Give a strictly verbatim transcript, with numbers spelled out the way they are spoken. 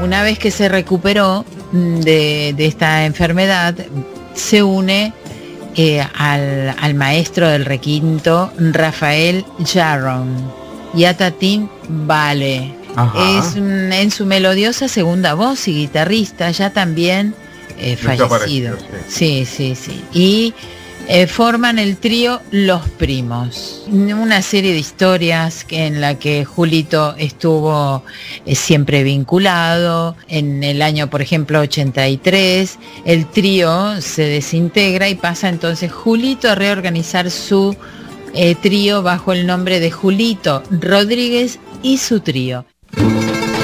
una vez que se recuperó de, de esta enfermedad, se une eh, al, al maestro del requinto, Rafael Jarron, y a Tatín Vale. Ajá. Es un, en su melodiosa segunda voz y guitarrista, ya también eh, fallecido. Sí, sí, sí. Y eh, forman el trío Los Primos. Una serie de historias que, en la que Julito estuvo eh, siempre vinculado. En el año, por ejemplo, ochenta y tres, el trío se desintegra y pasa entonces Julito a reorganizar su eh, trío bajo el nombre de Julito Rodríguez y su trío.